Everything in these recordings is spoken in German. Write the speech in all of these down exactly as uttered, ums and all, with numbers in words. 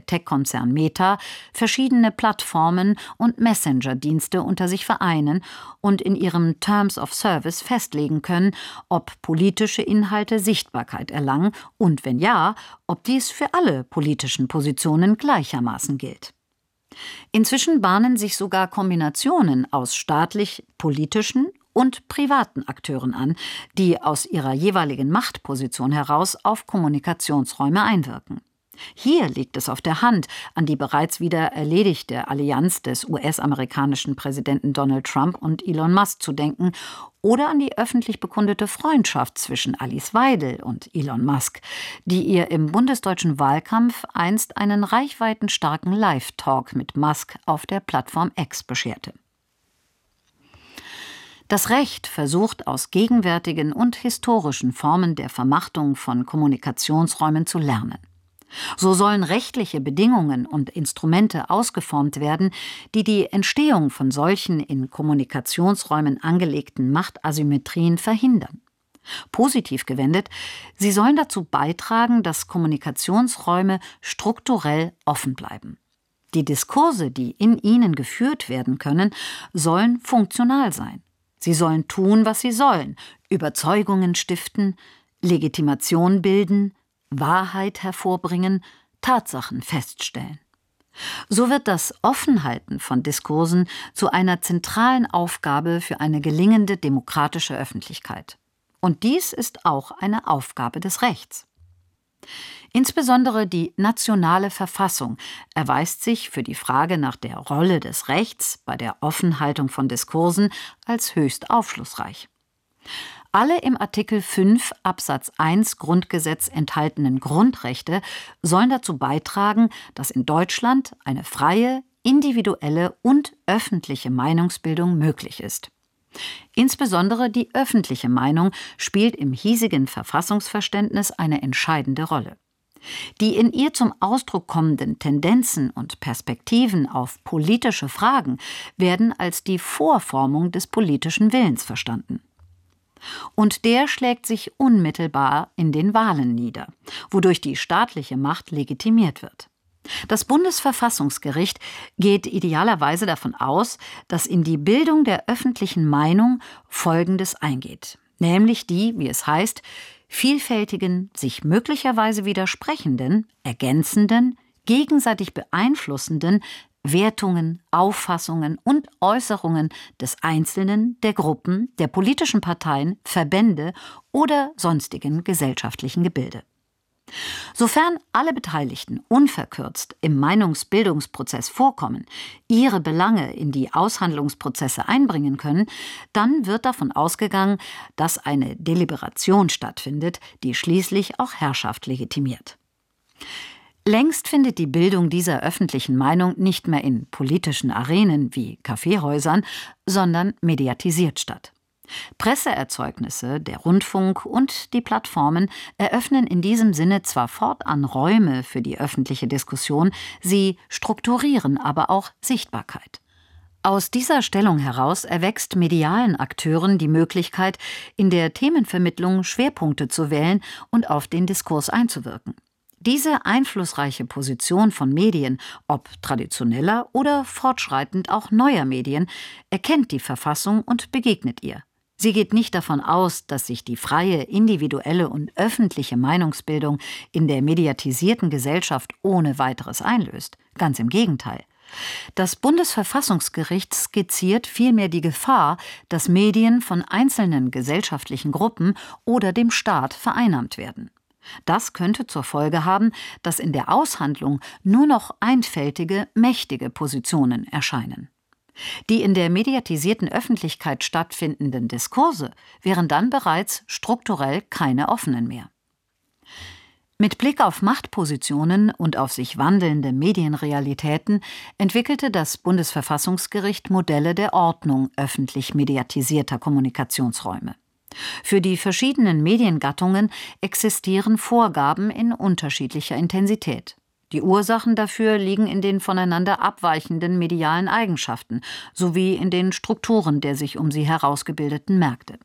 Tech-Konzern Meta verschiedene Plattformen und Messenger-Dienste unter sich vereinen und in ihrem Terms of Service festlegen können, ob politische Inhalte Sichtbarkeit erlangen und wenn ja, ob dies für alle politischen Positionen gleichermaßen gilt. Inzwischen bahnen sich sogar Kombinationen aus staatlich-politischen und privaten Akteuren an, die aus ihrer jeweiligen Machtposition heraus auf Kommunikationsräume einwirken. Hier liegt es auf der Hand, an die bereits wieder erledigte Allianz des U S-amerikanischen Präsidenten Donald Trump und Elon Musk zu denken oder an die öffentlich bekundete Freundschaft zwischen Alice Weidel und Elon Musk, die ihr im bundesdeutschen Wahlkampf einst einen reichweitenstarken Live-Talk mit Musk auf der Plattform X bescherte. Das Recht versucht aus gegenwärtigen und historischen Formen der Vermachtung von Kommunikationsräumen zu lernen. So sollen rechtliche Bedingungen und Instrumente ausgeformt werden, die die Entstehung von solchen in Kommunikationsräumen angelegten Machtasymmetrien verhindern. Positiv gewendet, sie sollen dazu beitragen, dass Kommunikationsräume strukturell offen bleiben. Die Diskurse, die in ihnen geführt werden können, sollen funktional sein. Sie sollen tun, was sie sollen, Überzeugungen stiften, Legitimation bilden, Wahrheit hervorbringen, Tatsachen feststellen. So wird das Offenhalten von Diskursen zu einer zentralen Aufgabe für eine gelingende demokratische Öffentlichkeit. Und dies ist auch eine Aufgabe des Rechts. Insbesondere die nationale Verfassung erweist sich für die Frage nach der Rolle des Rechts bei der Offenhaltung von Diskursen als höchst aufschlussreich. Alle im Artikel fünf Absatz eins Grundgesetz enthaltenen Grundrechte sollen dazu beitragen, dass in Deutschland eine freie, individuelle und öffentliche Meinungsbildung möglich ist. Insbesondere die öffentliche Meinung spielt im hiesigen Verfassungsverständnis eine entscheidende Rolle. Die in ihr zum Ausdruck kommenden Tendenzen und Perspektiven auf politische Fragen werden als die Vorformung des politischen Willens verstanden. Und der schlägt sich unmittelbar in den Wahlen nieder, wodurch die staatliche Macht legitimiert wird. Das Bundesverfassungsgericht geht idealerweise davon aus, dass in die Bildung der öffentlichen Meinung Folgendes eingeht, nämlich die, wie es heißt, vielfältigen, sich möglicherweise widersprechenden, ergänzenden, gegenseitig beeinflussenden Wertungen, Auffassungen und Äußerungen des Einzelnen, der Gruppen, der politischen Parteien, Verbände oder sonstigen gesellschaftlichen Gebilde. Sofern alle Beteiligten unverkürzt im Meinungsbildungsprozess vorkommen, ihre Belange in die Aushandlungsprozesse einbringen können, dann wird davon ausgegangen, dass eine Deliberation stattfindet, die schließlich auch Herrschaft legitimiert. Längst findet die Bildung dieser öffentlichen Meinung nicht mehr in politischen Arenen wie Kaffeehäusern, sondern mediatisiert statt. Presseerzeugnisse, der Rundfunk und die Plattformen eröffnen in diesem Sinne zwar fortan Räume für die öffentliche Diskussion, sie strukturieren aber auch Sichtbarkeit. Aus dieser Stellung heraus erwächst medialen Akteuren die Möglichkeit, in der Themenvermittlung Schwerpunkte zu wählen und auf den Diskurs einzuwirken. Diese einflussreiche Position von Medien, ob traditioneller oder fortschreitend auch neuer Medien, erkennt die Verfassung und begegnet ihr. Sie geht nicht davon aus, dass sich die freie, individuelle und öffentliche Meinungsbildung in der mediatisierten Gesellschaft ohne weiteres einlöst. Ganz im Gegenteil. Das Bundesverfassungsgericht skizziert vielmehr die Gefahr, dass Medien von einzelnen gesellschaftlichen Gruppen oder dem Staat vereinnahmt werden. Das könnte zur Folge haben, dass in der Aushandlung nur noch einfältige, mächtige Positionen erscheinen. Die in der mediatisierten Öffentlichkeit stattfindenden Diskurse wären dann bereits strukturell keine offenen mehr. Mit Blick auf Machtpositionen und auf sich wandelnde Medienrealitäten entwickelte das Bundesverfassungsgericht Modelle der Ordnung öffentlich mediatisierter Kommunikationsräume. Für die verschiedenen Mediengattungen existieren Vorgaben in unterschiedlicher Intensität. Die Ursachen dafür liegen in den voneinander abweichenden medialen Eigenschaften sowie in den Strukturen der sich um sie herausgebildeten Märkte.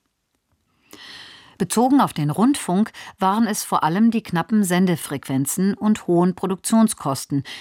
Bezogen auf den Rundfunk waren es vor allem die knappen Sendefrequenzen und hohen Produktionskosten,